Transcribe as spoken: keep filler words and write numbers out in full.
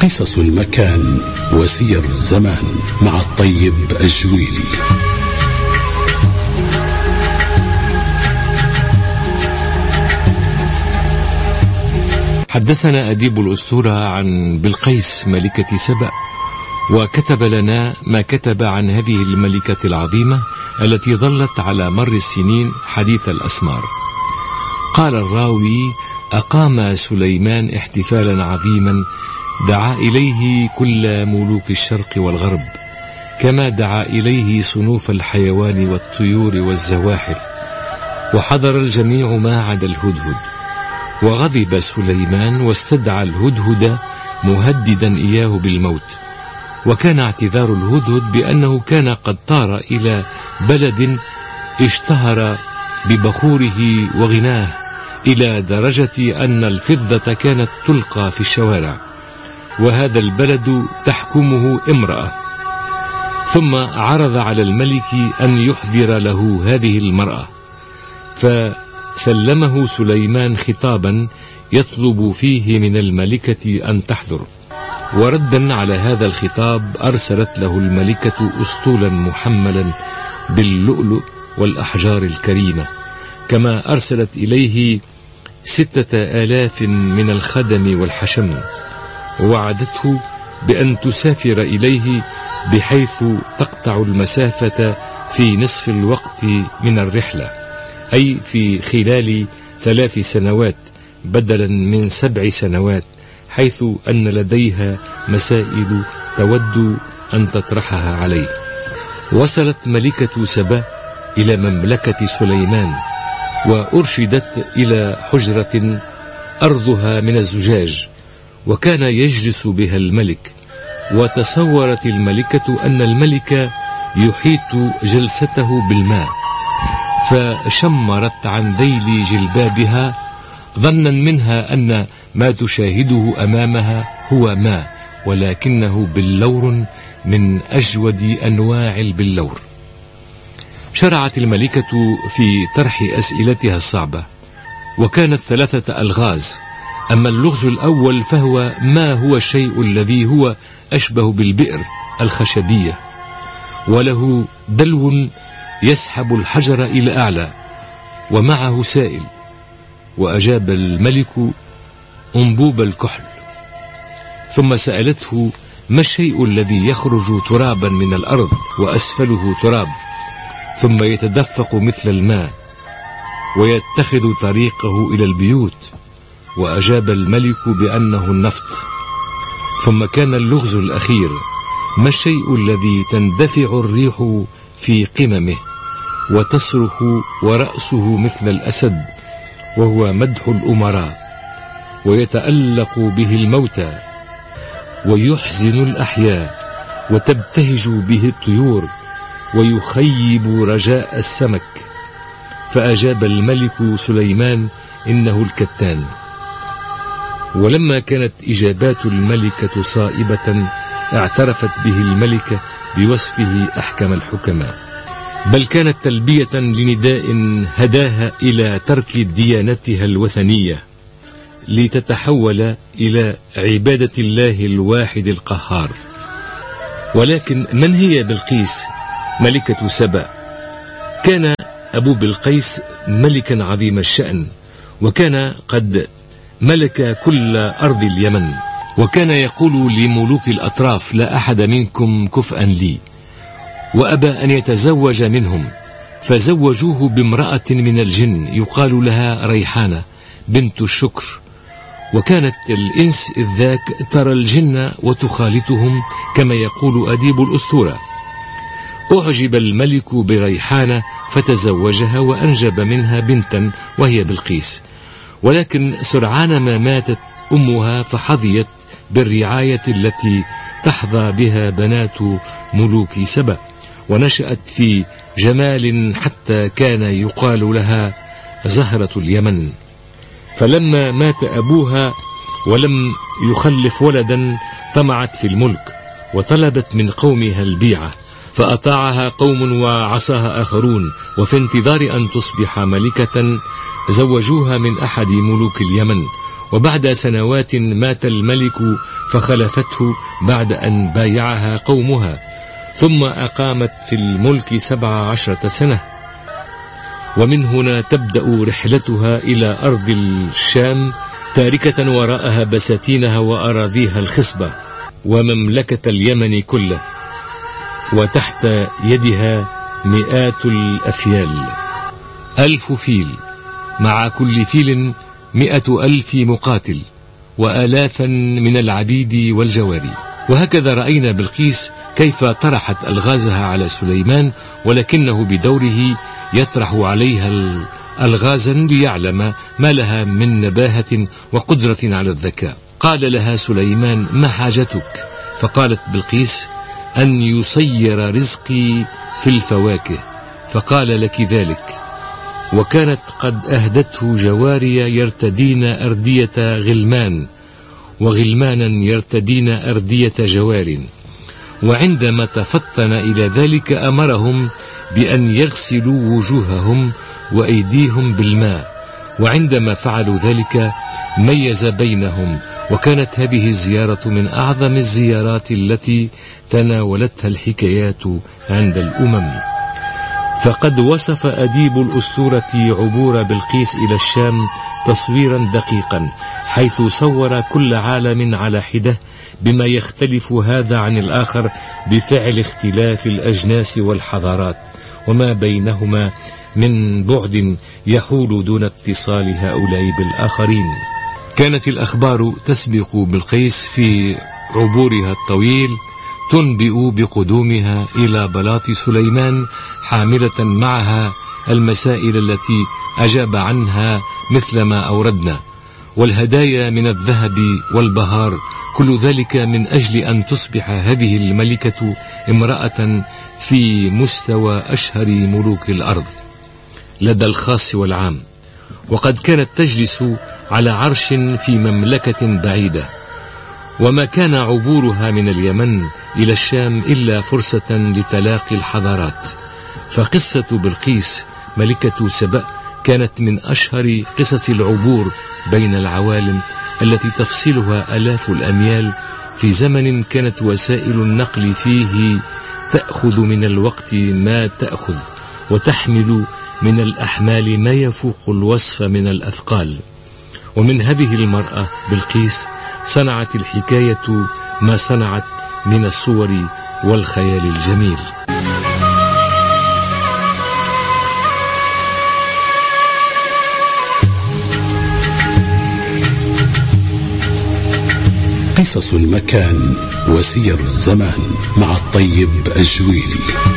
قصص المكان وسير الزمان مع الطيب الجويلي. حدثنا أديب الأسطورة عن بلقيس ملكة سبأ، وكتب لنا ما كتب عن هذه الملكة العظيمة التي ظلت على مر السنين حديث الأسمار. قال الراوي: أقام سليمان احتفالا عظيما دعا إليه كل ملوك الشرق والغرب، كما دعا إليه صنوف الحيوان والطيور والزواحف، وحضر الجميع ما عدا الهدهد. وغضب سليمان واستدعى الهدهد مهددا إياه بالموت. وكان اعتذار الهدهد بأنه كان قد طار إلى بلد اشتهر ببخوره وغناه إلى درجة أن الفضة كانت تلقى في الشوارع، وهذا البلد تحكمه امرأة. ثم عرض على الملك أن يحضر له هذه المرأة، فسلمه سليمان خطابا يطلب فيه من الملكة أن تحضر. وردا على هذا الخطاب أرسلت له الملكة أسطولا محملا باللؤلؤ والأحجار الكريمة، كما أرسلت إليه ستة آلاف من الخدم والحشم، ووعدته بأن تسافر إليه بحيث تقطع المسافة في نصف الوقت من الرحلة، أي في خلال ثلاث سنوات بدلا من سبع سنوات، حيث أن لديها مسائل تود أن تطرحها عليه. وصلت ملكة سبأ إلى مملكة سليمان، وأرشدت إلى حجرة أرضها من الزجاج، وكان يجلس بها الملك. وتصورت الملكة أن الملك يحيط جلسته بالماء، فشمرت عن ذيل جلبابها ظنا منها أن ما تشاهده أمامها هو ماء، ولكنه بلور من أجود أنواع البلور. شرعت الملكة في طرح أسئلتها الصعبة، وكانت ثلاثة ألغاز. أما اللغز الأول فهو: ما هو الشيء الذي هو أشبه بالبئر الخشبية وله دلو يسحب الحجر إلى أعلى ومعه سائل؟ وأجاب الملك: أنبوب الكحل. ثم سألته: ما الشيء الذي يخرج ترابا من الأرض وأسفله تراب ثم يتدفق مثل الماء ويتخذ طريقه إلى البيوت؟ وأجاب الملك بأنه النفط. ثم كان اللغز الأخير: ما الشيء الذي تندفع الريح في قممه وتصرخ ورأسه مثل الأسد وهو مدح الأمراء ويتألق به الموتى ويحزن الأحياء وتبتهج به الطيور ويخيب رجاء السمك؟ فأجاب الملك سليمان: إنه الكتان. ولما كانت إجابات الملكة صائبة اعترفت به الملكة بوصفه أحكم الحكماء، بل كانت تلبية لنداء هداها إلى ترك ديانتها الوثنية لتتحول إلى عبادة الله الواحد القهار. ولكن من هي بلقيس ملكة سبأ؟ كان أبو بلقيس ملكا عظيم الشأن، وكان قد ملك كل أرض اليمن، وكان يقول لملوك الأطراف: لا أحد منكم كفءا لي. وأبى أن يتزوج منهم، فزوجوه بامرأة من الجن يقال لها ريحانة بنت الشكر. وكانت الإنس إذ ذاك ترى الجن وتخالطهم كما يقول أديب الأسطورة. أعجب الملك بريحانة فتزوجها وأنجب منها بنتا وهي بلقيس. ولكن سرعان ما ماتت أمها، فحظيت بالرعاية التي تحظى بها بنات ملوك سبأ، ونشأت في جمال حتى كان يقال لها زهرة اليمن. فلما مات أبوها ولم يخلف ولدا طمعت في الملك، وطلبت من قومها البيعة، فأطاعها قوم وعصاها آخرون، وفي انتظار أن تصبح ملكة زوجوها من أحد ملوك اليمن. وبعد سنوات مات الملك فخلفته بعد أن بايعها قومها، ثم أقامت في الملك سبع عشرة سنة. ومن هنا تبدأ رحلتها إلى أرض الشام، تاركة وراءها بساتينها وأراضيها الخصبة ومملكة اليمن كله، وتحت يدها مئات الأفيال، ألف فيل، مع كل فيل مئة ألف مقاتل، وآلافا من العبيد والجواري. وهكذا رأينا بلقيس كيف طرحت ألغازها على سليمان، ولكنه بدوره يطرح عليها ألغازا ليعلم ما لها من نباهة وقدرة على الذكاء. قال لها سليمان: ما حاجتك؟ فقالت بلقيس: أن يصير رزقي في الفواكه. فقال: لك ذلك. وكانت قد أهدته جواري يرتدين أردية غلمان، وغلمانا يرتدين أردية جوار. وعندما تفطن إلى ذلك أمرهم بأن يغسلوا وجوههم وأيديهم بالماء، وعندما فعلوا ذلك ميز بينهم. وكانت هذه الزيارة من أعظم الزيارات التي تناولتها الحكايات عند الأمم. فقد وصف أديب الأسطورة عبور بلقيس إلى الشام تصويرا دقيقا، حيث صور كل عالم على حدة بما يختلف هذا عن الآخر بفعل اختلاف الأجناس والحضارات وما بينهما من بعد يحول دون اتصال هؤلاء بالآخرين. كانت الأخبار تسبق بلقيس في عبورها الطويل، تنبئ بقدومها إلى بلاط سليمان حاملة معها المسائل التي أجاب عنها مثل ما أوردنا، والهدايا من الذهب والبهار، كل ذلك من أجل أن تصبح هذه الملكة امرأة في مستوى أشهر ملوك الأرض لدى الخاص والعام. وقد كانت تجلس على عرش في مملكة بعيدة، وما كان عبورها من اليمن إلى الشام إلا فرصة لتلاقي الحضارات. فقصة بلقيس ملكة سبأ كانت من أشهر قصص العبور بين العوالم التي تفصلها آلاف الأميال، في زمن كانت وسائل النقل فيه تأخذ من الوقت ما تأخذ، وتحمل من الأحمال ما يفوق الوصف من الأثقال. ومن هذه المرأة بلقيس صنعت الحكاية ما صنعت من الصور والخيال الجميل. قصص المكان وسير الزمان مع الطيب الجويلي.